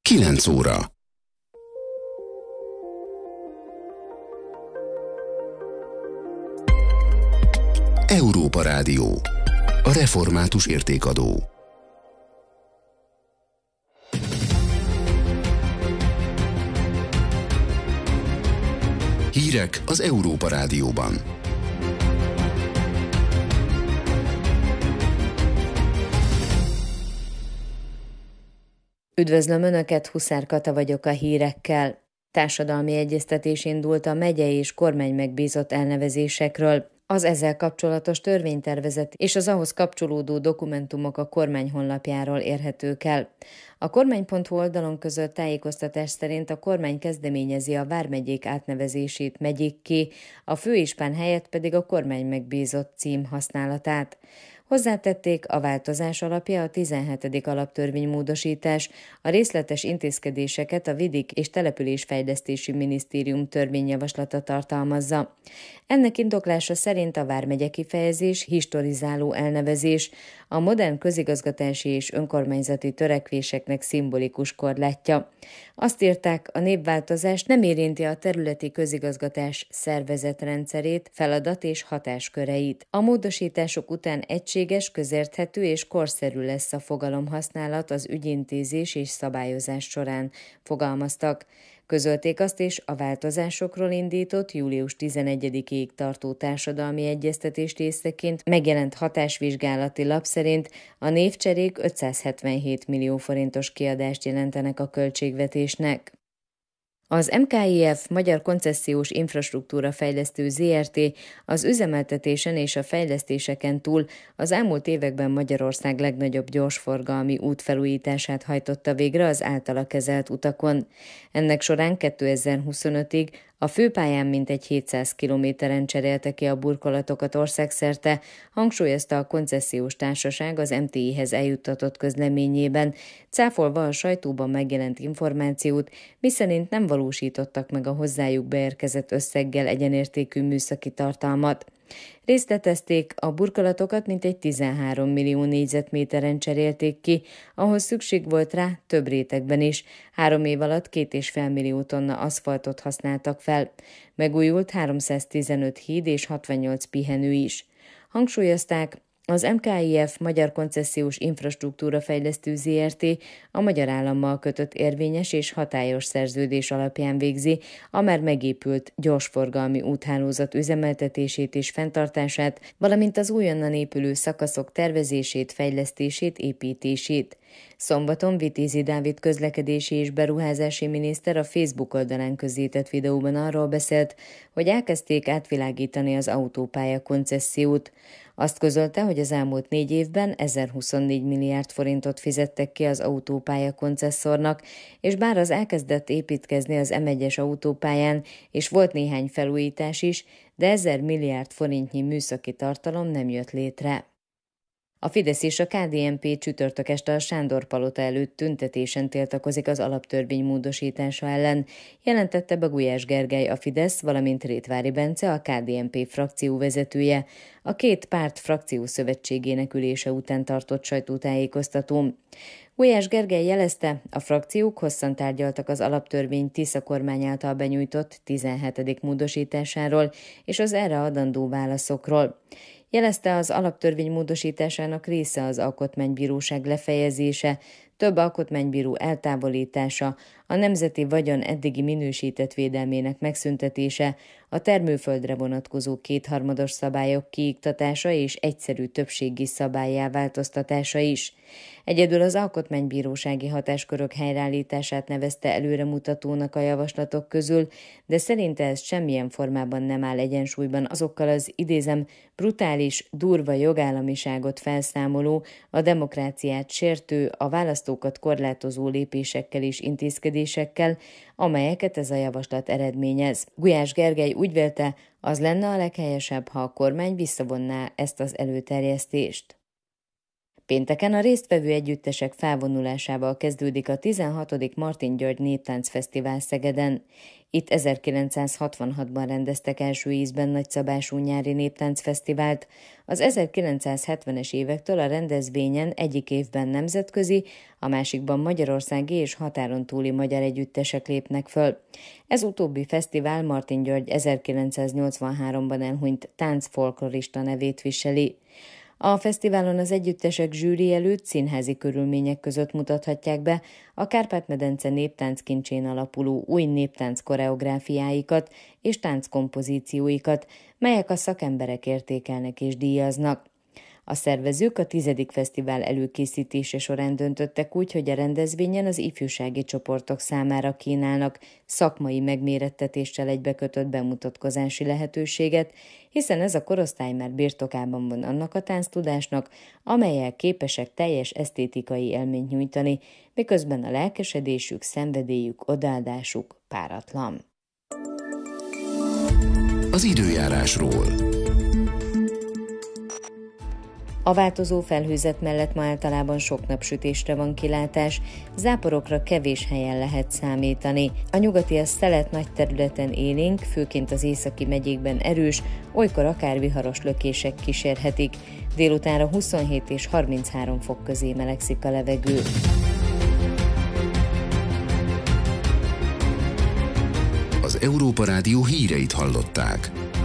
9 óra. Európa Rádió. A református értékadó. Hírek az Európa Rádióban. Üdvözlöm Önöket, Huszár Kata vagyok a hírekkel. Társadalmi egyeztetés indult a megyei és kormány megbízott elnevezésekről. Az ezzel kapcsolatos törvénytervezet és az ahhoz kapcsolódó dokumentumok a kormány honlapjáról érhetők el. A kormány.hu oldalon közölt tájékoztatás szerint a kormány kezdeményezi a vármegyék átnevezését megyékké, a főispán helyett pedig a kormány megbízott cím használatát. Hozzátették, a változás alapja a 17. alaptörvénymódosítás, a részletes intézkedéseket a Vidék- és Településfejlesztési Minisztérium törvényjavaslata tartalmazza. Ennek indoklása szerint a vármegye kifejezés historizáló elnevezés, a modern közigazgatási és önkormányzati törekvéseknek szimbolikus korlátja. Azt írták, a névváltozás nem érinti a területi közigazgatás szervezetrendszerét, feladat és hatásköreit. A módosítások után egységes, közérthető és korszerű lesz a fogalomhasználat az ügyintézés és szabályozás során, fogalmaztak. Közölték azt is, a változásokról indított július 11-ig tartó társadalmi egyeztetés részeként megjelent hatásvizsgálati lap szerint a névcserék 577 millió forintos kiadást jelentenek a költségvetésnek. Az MKIF Magyar Koncesziós Infrastruktúra Fejlesztő Zrt. Az üzemeltetésen és a fejlesztéseken túl az elmúlt években Magyarország legnagyobb gyorsforgalmi útfelújítását hajtotta végre az általa kezelt utakon. Ennek során 2025-ig a főpályán mintegy 700 kilométeren cserélte ki a burkolatokat országszerte, hangsúlyozta a koncesziós társaság az MTI-hez eljuttatott közleményében, cáfolva a sajtóban megjelent információt, miszerint nem valósítottak meg a hozzájuk beérkezett összeggel egyenértékű műszaki tartalmat. Részletezték, a burkolatokat mintegy 13 millió négyzetméteren cserélték ki, ahhoz szükség volt rá több rétegben is. 3 év alatt 2,5 millió tonna aszfaltot használtak fel. Megújult 315 híd és 68 pihenő is. Hangsúlyozták, az MKIF Magyar Koncesziós Infrastruktúra Fejlesztő Zrt. A magyar állammal kötött érvényes és hatályos szerződés alapján végzi a már megépült gyorsforgalmi úthálózat üzemeltetését és fenntartását, valamint az újonnan épülő szakaszok tervezését, fejlesztését, építését. Szombaton Vitézi Dávid közlekedési és beruházási miniszter a Facebook oldalán közzétett videóban arról beszélt, hogy elkezdték átvilágítani az autópálya koncessziót. Azt közölte, hogy az elmúlt 4 évben 1024 milliárd forintot fizettek ki az autópálya koncesszornak, és bár az elkezdett építkezni az M1-es autópályán, és volt néhány felújítás is, de 1000 milliárd forintnyi műszaki tartalom nem jött létre. A Fidesz és a KDNP csütörtök este a Sándor-palota előtt tüntetésen tiltakozik az alaptörvény módosítása ellen, jelentette be Gulyás Gergely, a Fidesz, valamint Rétvári Bence, a KDNP frakcióvezetője, a két párt frakciószövetségének ülése után tartott sajtótájékoztatón. Gulyás Gergely jelezte, a frakciók hosszan tárgyaltak az alaptörvény Tisza kormány által benyújtott 17. módosításáról és az erre adandó válaszokról. Jelezte, az alaptörvény módosításának része az alkotmánybíróság lefejezése, több alkotmánybíró eltávolítása, a nemzeti vagyon eddigi minősített védelmének megszüntetése, a termőföldre vonatkozó kétharmados szabályok kiiktatása és egyszerű többségi szabállyá változtatása is. Egyedül az alkotmánybírósági hatáskörök helyreállítását nevezte előremutatónak a javaslatok közül, de szerinte ez semmilyen formában nem áll egyensúlyban azokkal az, idézem, brutális, durva jogállamiságot felszámoló, a demokráciát sértő, a választókat korlátozó lépésekkel és intézkedésekkel, amelyeket ez a javaslat eredményez. Gulyás Gergely úgy vélte, az lenne a leghelyesebb, ha a kormány visszavonná ezt az előterjesztést. Pénteken a résztvevő együttesek felvonulásával kezdődik a 16. Martin György Néptánc Fesztivál Szegeden. Itt 1966-ban rendeztek első ízben nagyszabású nyári néptáncfesztivált. Az 1970-es évektől a rendezvényen egyik évben nemzetközi, a másikban magyarországi és határon túli magyar együttesek lépnek föl. Ez utóbbi fesztivál Martin György 1983-ban elhunyt táncfolklorista nevét viseli. A fesztiválon az együttesek zsűri előtt színházi körülmények között mutathatják be a Kárpát-medence néptánckincsén alapuló új néptánc koreográfiáikat és tánckompozícióikat, melyek a szakemberek értékelnek és díjaznak. A szervezők a 10. fesztivál előkészítése során döntöttek úgy, hogy a rendezvényen az ifjúsági csoportok számára kínálnak szakmai megmérettetéssel egybekötött bemutatkozási lehetőséget, hiszen ez a korosztály már birtokában van annak a tánctudásnak, amellyel képesek teljes esztétikai élményt nyújtani, miközben a lelkesedésük, szenvedélyük, odaadásuk páratlan. Az időjárásról. A változó felhőzet mellett ma általában sok napsütésre van kilátás, záporokra kevés helyen lehet számítani. A nyugati szelet nagy területen élénk, főként az északi megyékben erős, olykor akár viharos lökések kísérhetik. Délutánra 27 és 33 fok közé melegszik a levegő. Az Európa Rádió híreit hallották.